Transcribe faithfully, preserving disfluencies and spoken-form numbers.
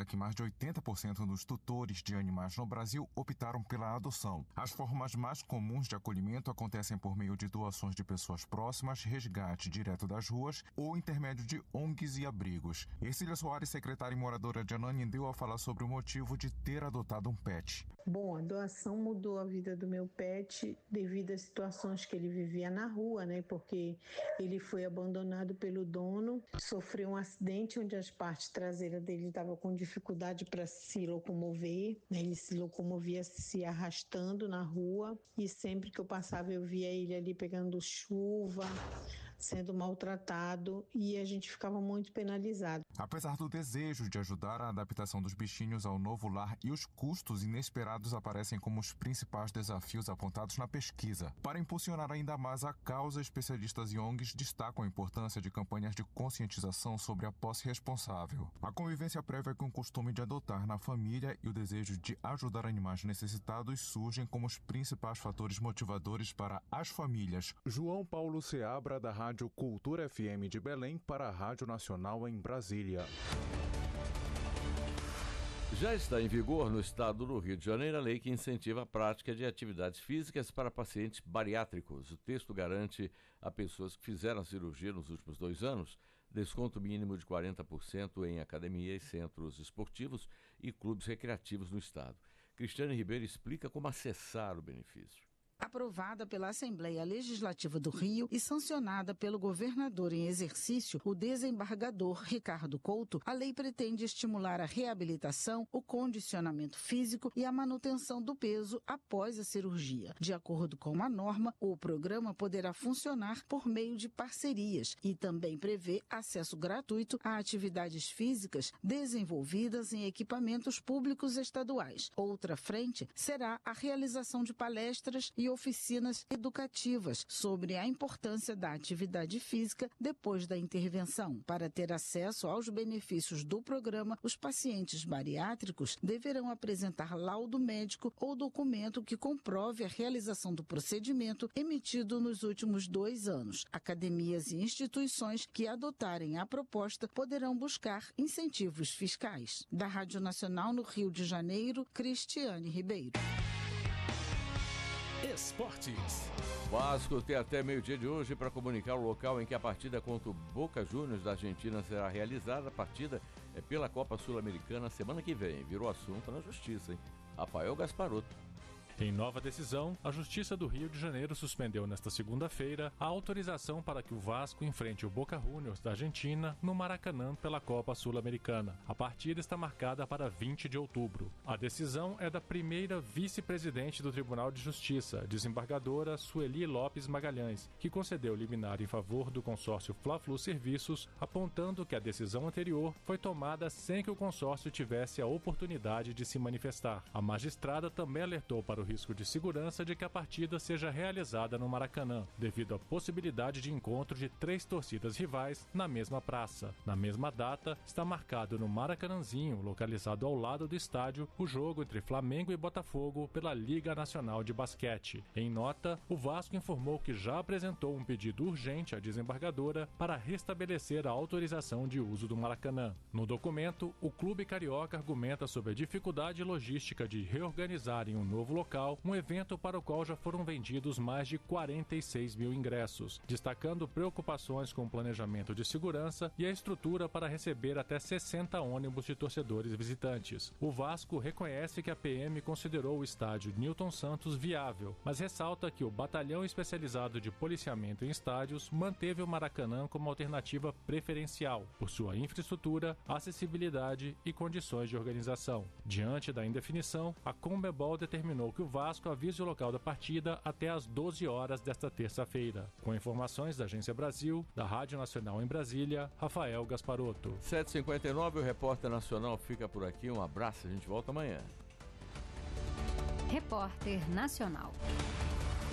que mais de oitenta por cento dos tutores de animais no Brasil optaram pela adoção. As formas mais comuns de acolhimento acontecem por meio de doações de pessoas próximas, resgate direto das ruas ou intermédio de O N Gs e abrigos. Ercília Soares, secretária e moradora de Ananindeua, fala sobre o motivo de ter adotado um pet. Bom, a doação mudou a vida do meu pet devido às situações que ele vivia na rua, né? Porque ele foi abandonado pelo dono, sofreu um acidente onde as partes traseiras dele estavam com dificuldade para se locomover, né? Ele se locomovia se arrastando na rua e sempre que eu passava eu via ele ali pegando chuva, sendo maltratado, e a gente ficava muito penalizado. Apesar do desejo de ajudar a adaptação dos bichinhos ao novo lar e os custos inesperados aparecem como os principais desafios apontados na pesquisa. Para impulsionar ainda mais a causa, especialistas e O N Gs destacam a importância de campanhas de conscientização sobre a posse responsável. A convivência prévia com o costume de adotar na família e o desejo de ajudar animais necessitados surgem como os principais fatores motivadores para as famílias. João Paulo Seabra, da Rádio Cultura F M de Belém, para a Rádio Nacional em Brasília. Já está em vigor no estado do Rio de Janeiro a lei que incentiva a prática de atividades físicas para pacientes bariátricos. O texto garante a pessoas que fizeram a cirurgia nos últimos dois anos desconto mínimo de quarenta por cento em academias, centros esportivos e clubes recreativos no estado. Cristiane Ribeiro explica como acessar o benefício. Aprovada pela Assembleia Legislativa do Rio e sancionada pelo governador em exercício, o desembargador Ricardo Couto, a lei pretende estimular a reabilitação, o condicionamento físico e a manutenção do peso após a cirurgia. De acordo com a norma, o programa poderá funcionar por meio de parcerias e também prevê acesso gratuito a atividades físicas desenvolvidas em equipamentos públicos estaduais. Outra frente será a realização de palestras e oficinas educativas sobre a importância da atividade física depois da intervenção. Para ter acesso aos benefícios do programa, os pacientes bariátricos deverão apresentar laudo médico ou documento que comprove a realização do procedimento emitido nos últimos dois anos. Academias e instituições que adotarem a proposta poderão buscar incentivos fiscais. Da Rádio Nacional no Rio de Janeiro, Cristiane Ribeiro. Esportes. Vasco tem até meio-dia de hoje para comunicar o local em que a partida contra o Boca Juniors da Argentina será realizada. A partida é pela Copa Sul-Americana semana que vem. Virou assunto na Justiça, hein? Rafael Gasparotto. Em nova decisão, a Justiça do Rio de Janeiro suspendeu nesta segunda-feira a autorização para que o Vasco enfrente o Boca Juniors da Argentina no Maracanã pela Copa Sul-Americana. A partida está marcada para vinte de outubro. A decisão é da primeira vice-presidente do Tribunal de Justiça, desembargadora Sueli Lopes Magalhães, que concedeu liminar em favor do consórcio Fla-Flu Serviços, apontando que a decisão anterior foi tomada sem que o consórcio tivesse a oportunidade de se manifestar. A magistrada também alertou para o risco de segurança de que a partida seja realizada no Maracanã, devido à possibilidade de encontro de três torcidas rivais na mesma praça. Na mesma data, está marcado no Maracanãzinho, localizado ao lado do estádio, o jogo entre Flamengo e Botafogo pela Liga Nacional de Basquete. Em nota, o Vasco informou que já apresentou um pedido urgente à desembargadora para restabelecer a autorização de uso do Maracanã. No documento, o clube carioca argumenta sobre a dificuldade logística de reorganizar em um novo local um evento para o qual já foram vendidos mais de quarenta e seis mil ingressos, destacando preocupações com o planejamento de segurança e a estrutura para receber até sessenta ônibus de torcedores visitantes. O Vasco reconhece que a P M considerou o estádio Newton Santos viável, mas ressalta que o Batalhão Especializado de Policiamento em Estádios manteve o Maracanã como alternativa preferencial, por sua infraestrutura, acessibilidade e condições de organização. Diante da indefinição, a Conmebol determinou que o Vasco avise o local da partida até às doze horas desta terça-feira. Com informações da Agência Brasil, da Rádio Nacional em Brasília, Rafael Gasparotto. sete e cinquenta e nove, o Repórter Nacional fica por aqui. Um abraço, a gente volta amanhã. Repórter Nacional.